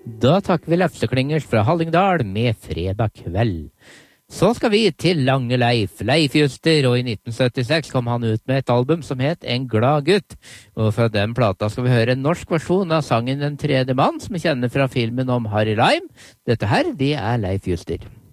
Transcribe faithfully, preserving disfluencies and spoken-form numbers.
Da takker vi Lefseklingers fra Hallingdal med Fredag kveld. Så skal vi til Lange Leif, Leif Juster, og i nitten syttiseks kom han ut med et album som het En glad gutt. Og fra den plata skal vi høre en norsk versjon av sangen Den tredje mann, som vi kjenner fra filmen om Harry Lime. Dette her, det er Leif Juster.